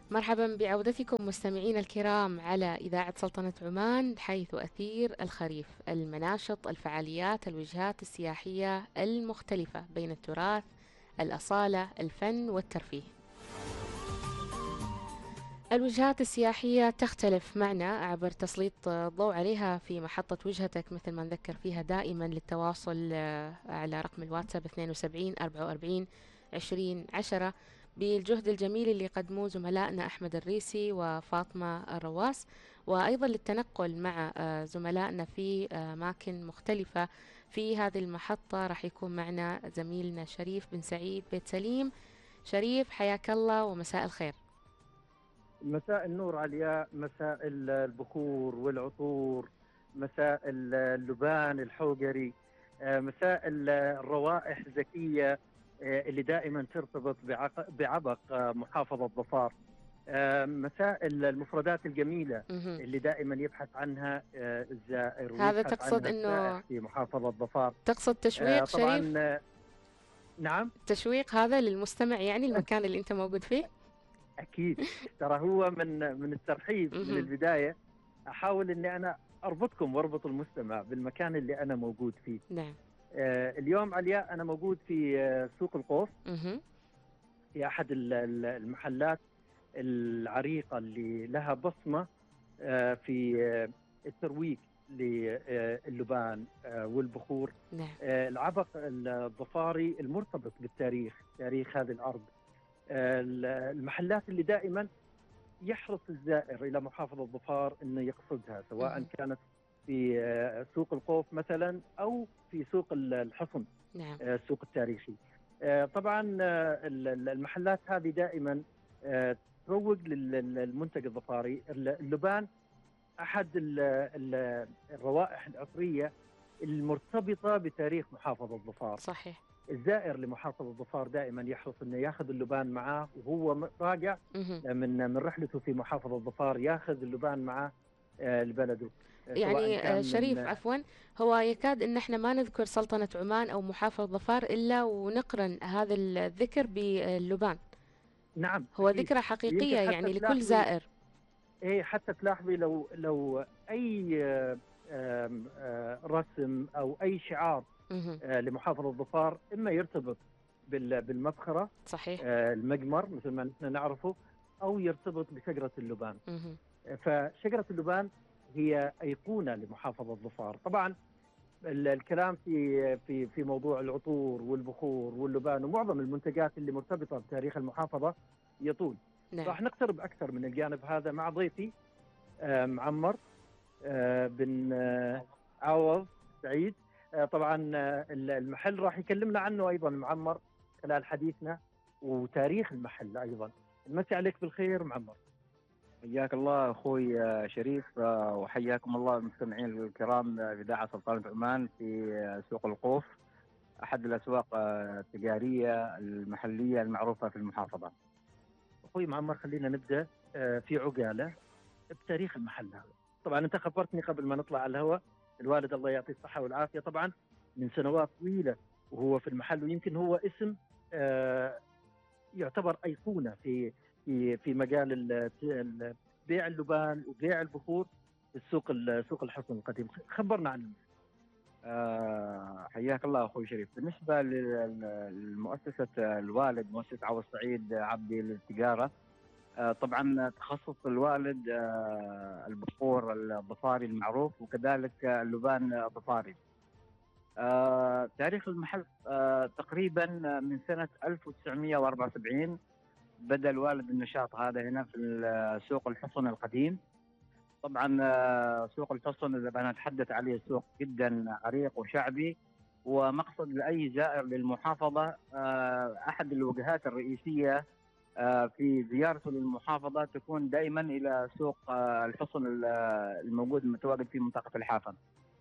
مرحبا بعودتكم مستمعينا الكرام على إذاعة سلطنة عمان، حيث أثير الخريف المناشط، الفعاليات، الوجهات السياحية المختلفة بين التراث، الأصالة، الفن والترفيه. الوجهات السياحية تختلف معنا عبر تسليط الضوء عليها في محطة وجهتك، مثل ما نذكر فيها دائما للتواصل على رقم الواتساب 72 44 20 10 بالجهد الجميل اللي قدموه زملائنا أحمد الريسي وفاطمة الرواس، وأيضا للتنقل مع زملائنا في أماكن مختلفة في هذه المحطة. راح يكون معنا زميلنا شريف بن سعيد بيت سليم. شريف، حياك الله ومساء الخير. مساء النور علياء، مساء البخور والعطور، مساء اللبان الحوقري، مساء الروائح الزكية، اللي دائما ترتبط بعبق محافظة ظفار، مساء المفردات الجميلة مهم. اللي دائما يبحث عنها الزائر هذا ويبحث تقصد عنها السائح انه في محافظة ظفار. تقصد تشويق شريف؟ طبعا. نعم. تشويق هذا للمستمع، يعني المكان اللي انت موجود فيه. أكيد. ترى هو من الترحيب من مهم. البداية. أحاول أني أنا أربطكم وأربط المستمع بالمكان اللي أنا موجود فيه. نعم. اليوم علياء أنا موجود في سوق القوس، مهم. في أحد المحلات العريقة اللي لها بصمة في الترويج للبان والبخور، نعم. العبق الظفاري المرتبط بالتاريخ، تاريخ هذه الأرض. المحلات اللي دائما يحرص الزائر إلى محافظة ظفار أنه يقصدها، سواء مهم. كانت في سوق القوف مثلا أو في سوق الحصن، نعم. السوق التاريخي. طبعا المحلات هذه دائما تروج للمنتج الظفاري. اللبان أحد الروائح العطرية المرتبطة بتاريخ محافظة ظفار. صحيح. الزائر لمحافظة ظفار دائما يحرص انه ياخذ اللبان معاه وهو راجع مهم. من رحلته في محافظة ظفار، ياخذ اللبان معاه لبلده، سواء يعني كان شريف من. عفوا، هو يكاد ان احنا ما نذكر سلطنة عمان او محافظة ظفار الا ونقرن هذا الذكر باللبان. نعم هو اكيد. ذكرى ويمكن حقيقية حتى يعني لكل تلاحظي، زائر. ايه حتى تلاحظي لو اي رسم او اي شعار مهم. لمحافظة ظفار، اما يرتبط بالمبخرة، صحيح. المجمر مثل ما نحن نعرفه، او يرتبط بشجرة اللبان. مهم. فشجرة اللبان هي أيقونة لمحافظة ظفار. طبعا الكلام في موضوع العطور والبخور واللبان ومعظم المنتجات اللي مرتبطة بتاريخ المحافظة يطول. نعم. راح نقترب أكثر من الجانب هذا مع ضيفي معمر بن عوض سعيد. طبعا المحل راح يكلمنا عنه أيضا معمر خلال حديثنا، وتاريخ المحل أيضا. نمسي عليك بالخير معمر. حياك الله اخوي شريف، وحياكم الله المستمعين الكرام بإذاعة سلطنة عمان في سوق القوف، احد الاسواق التجاريه المحليه المعروفه في المحافظه. اخوي معمر، خلينا نبدا في عجاله بتاريخ المحل هذا. طبعا انت خبرتني قبل ما نطلع على الهواء، الوالد الله يعطيه الصحه والعافيه طبعا من سنوات طويله وهو في المحل، ويمكن هو اسم آه، يعتبر ايقونه في مجال بيع اللبان وبيع البخور في سوق الحصن القديم. خبرنا عنه. حياك الله اخوي شريف. بالنسبه للمؤسسه الوالد، مؤسسه عوض سعيد عبدي للتجاره، طبعا تخصص الوالد البخور الظفاري المعروف، وكذلك اللبان الظفاري. تاريخ المحل تقريبا من سنة 1974 بدأ الوالد النشاط هذا هنا في سوق الحصن القديم. طبعا سوق الحصن إذا بنتحدث عليه سوق جدا عريق وشعبي، ومقصد لأي زائر للمحافظة، أحد الوجهات الرئيسية في زيارته للمحافظة تكون دائما إلى سوق الحصن الموجود المتواجد في منطقة الحافظ.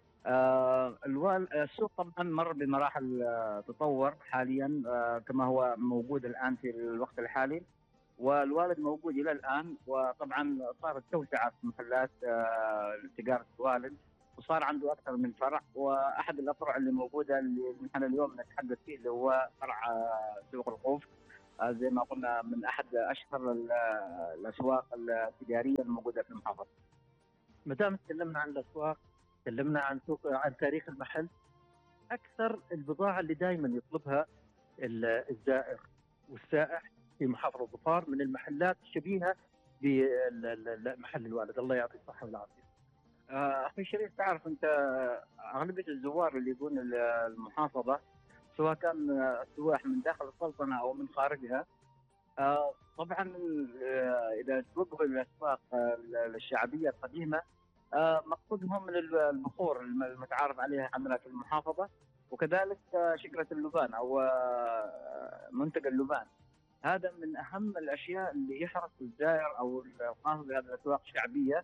السوق طبعا مر بمراحل تطور حاليا، كما هو موجود الآن في الوقت الحالي، والوالد موجود إلى الآن. وطبعا صارت توسعة في محلات تجارة الوالد، وصار عنده أكثر من فرع. وأحد الأفرع اللي موجودة اللي نحن اليوم نتحدث فيه اللي هو فرع سوق الخوف. زي ما قلنا من احد اشهر الاسواق التجاريه الموجوده في المحافظه. ما دام تكلمنا عن الاسواق، تكلمنا عن سوق، عن تاريخ المحل، اكثر البضاعه اللي دائما يطلبها الزائر والسائح في محافظه ظفار من المحلات الشبيهه بمحل الوالد، الله يعطيه الصحه والعافيه. اخي شريف، تعرف انت اغلبيه الزوار اللي يجون المحافظه سواء كان سواح من داخل السلطنه او من خارجها، طبعا اذا توجهوا الى الاسواق الشعبيه القديمه، مقصودهم من البخور المتعارف عليها عندنا في المحافظه، وكذلك شجره اللبان او منتج اللبان. هذا من اهم الاشياء اللي يحرص الزائر او القاصد بهذه الاسواق الشعبيه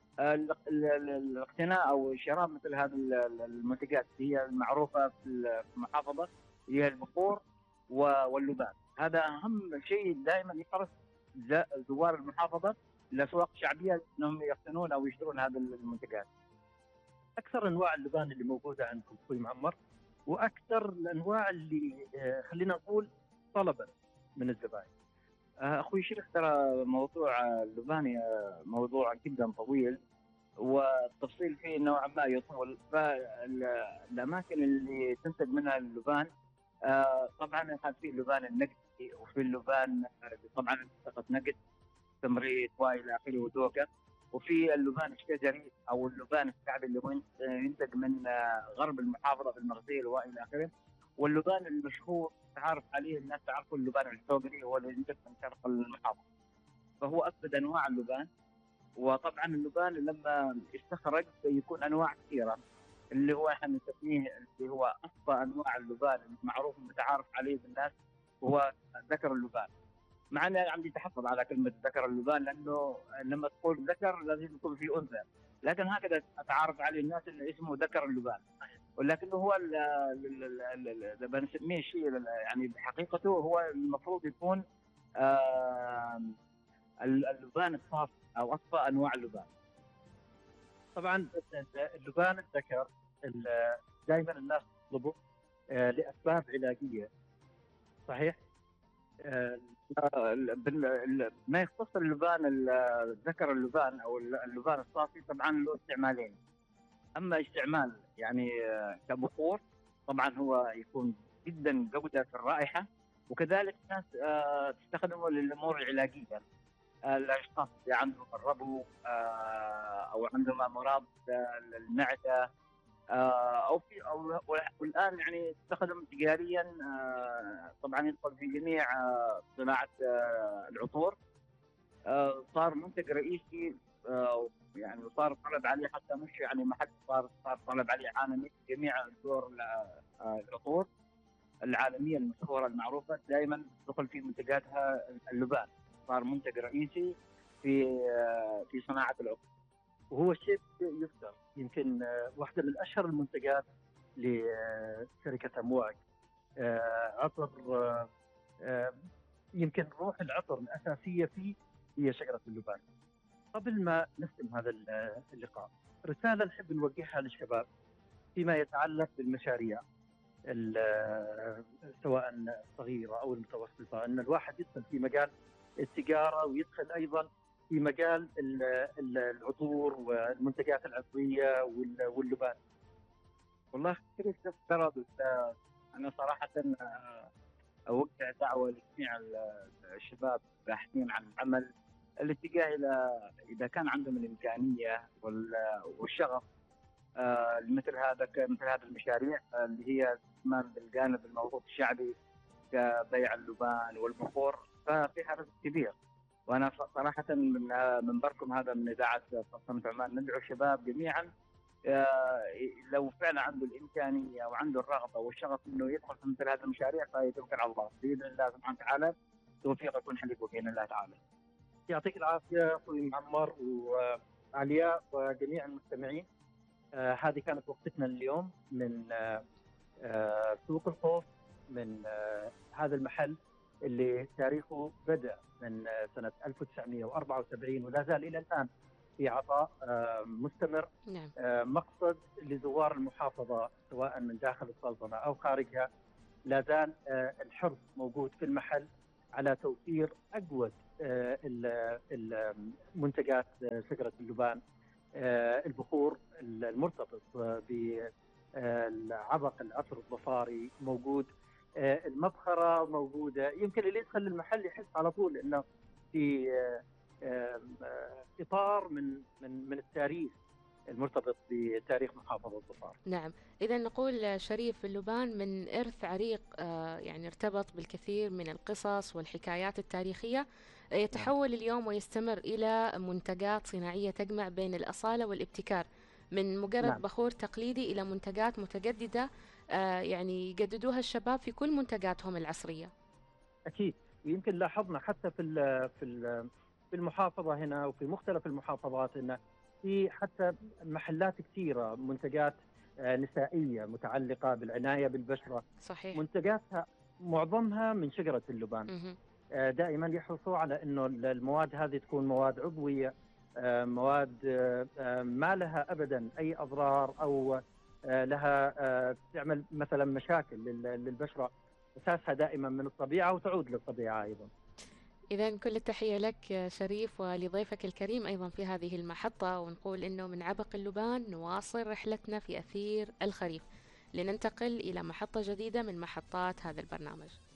الاقتناء او شراء مثل هذه المنتجات هي المعروفه في المحافظه، هي البخور واللبان. هذا اهم شيء دائما يحرص زوار المحافظه الاسواق الشعبيه انهم يقتنون او يشترون هذه المنتجات. اكثر انواع اللبان اللي موجوده عندكم اخوي معمر، واكثر الانواع اللي خلينا نقول طلبا من الزبائن. اخوي شريف، ترى موضوع اللبان موضوع جدا طويل والتفصيل فيه نوعا ما يطول. فالاماكن اللي تنتج منها اللبان طبعا في اللبان النقدي وفي اللبان طبعا منطقه نقد تمريد والى اخره ودوكه، وفي اللبان الشجري او اللبان الشعبي اللي هو ينتج من غرب المحافظه في المغزيل والى اخره، واللبان المشهور تعرف عليه الناس تعرفوا اللبان الحوبري هو اللي ينتج من شرق المحافظه. فهو افضل انواع اللبان. وطبعا اللبان لما يستخرج يكون انواع كثيره، اللي هو احنا نسميه اللي هو افضل انواع اللبان المعروف المتعارف عليه بالناس هو ذكر اللبان. مع اني عندي تحفظ على كلمه ذكر اللبان، لانه لما تقول ذكر لازم يكون في انثى، لكن هكذا اتعارف عليه الناس اللي اسمه ذكر اللبان. ولكنه هو اللي بنسميه شيء يعني بحقيقته هو المفروض يكون اللبان الصافي او اصفى انواع اللبان. طبعا اللبان الذكر دائما الناس تطلبه لاسباب علاجيه، صحيح؟ ما يخص اللبان ذكر اللبان او اللبان الصافي طبعا له استعمالين. اما استعمال يعني كبخور، طبعا هو يكون جدا جوده في الرائحه، وكذلك الناس تستخدمه للامور العلاجيه. الاشخاص اللي عندهم الربو او عندهم امراض المعده او والان يعني تستخدم تجاريا، طبعا يدخل في جميع صناعه العطور. صار منتج رئيسي، يعني وصار طلب عليه حتى مش يعني محل، صار طلب عليه عالمي. جميع دور العطور العالميه المشهوره المعروفه دائما تدخل في منتجاتها اللبان، صار منتج رئيسي في صناعه العطور. وهو شيء يذكر، يمكن واحده من اشهر المنتجات لشركه امواج عطر، يمكن روح العطر الاساسيه فيه هي شجره اللبان. قبل ما نختم هذا اللقاء، رساله نحب نوجهها للشباب فيما يتعلق بالمشاريع سواء الصغيره او المتوسطه، ان الواحد يدخل في مجال التجاره ويدخل ايضا في مجال العطور والمنتجات العطريه واللبان. والله كيف تفترض؟ انا صراحه اوجه دعوه لجميع الشباب الباحثين عن العمل الاتجاه الى اذا كان عندهم الامكانيه والشغف مثل هذا المشاريع اللي هي الاهتمام بالجانب الموروث الشعبي كبيع اللبان والبخور، ففيها رزق كبير. وانا صراحه من منبركم هذا من اذاعه سلطنه عمان ندعو الشباب جميعا لو فعلا عنده الامكانيه وعنده الرغبه والشغف انه يدخل في مثل هذه المشاريع فيتوكل على الله باذن الله سبحانه وتعالى، توفيق يكون حليفه باذن الله تعالى. يعطيك العافيه اخوي معمر وعلياء وجميع المستمعين. هذه كانت وقفتنا اليوم من سوق الخوف، من هذا المحل اللي تاريخه بدأ من سنة 1974 ولا زال إلى الآن في عطاء مستمر. نعم. مقصد لزوار المحافظة سواء من داخل السلطنة أو خارجها، لا زال الحرص موجود في المحل على توفير اجود منتجات شجره اللبان. البخور المرتبط بعبق العطر الظفاري موجود، المبخره موجوده. يمكن اللي يدخل المحل يحس على طول انه في اطار من التاريخ المرتبط بتاريخ محافظه ظفار. نعم، إذا نقول شريف اللبان من إرث عريق يعني ارتبط بالكثير من القصص والحكايات التاريخية، يتحول اليوم ويستمر إلى منتجات صناعية تجمع بين الأصالة والابتكار، من مجرد نعم بخور تقليدي إلى منتجات متجددة يعني يجددوها الشباب في كل منتجاتهم العصرية. اكيد. ويمكن لاحظنا حتى في المحافظه هنا وفي مختلف المحافظات ان في حتى محلات كثيره منتجات نسائيه متعلقه بالعنايه بالبشره، صحيح. منتجاتها معظمها من شجره اللبان. مهم. دائما يحرصوا على انه المواد هذه تكون مواد عضويه، مواد ما لها ابدا اي اضرار او لها تعمل مثلا مشاكل للبشره. اساسها دائما من الطبيعه وتعود للطبيعه ايضا. إذا كل التحية لك شريف ولضيفك الكريم أيضا في هذه المحطة، ونقول إنه من عبق اللبان نواصل رحلتنا في أثير الخريف، لننتقل إلى محطة جديدة من محطات هذا البرنامج.